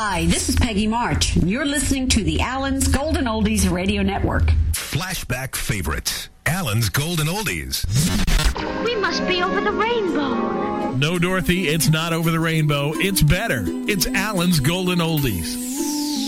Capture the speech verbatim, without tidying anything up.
Hi, this is Peggy March. You're listening to the Allen's Golden Oldies Radio Network. Flashback favorites. Allen's Golden Oldies. We must be over the rainbow. No, Dorothy, it's not over the rainbow. It's better. It's Allen's Golden Oldies.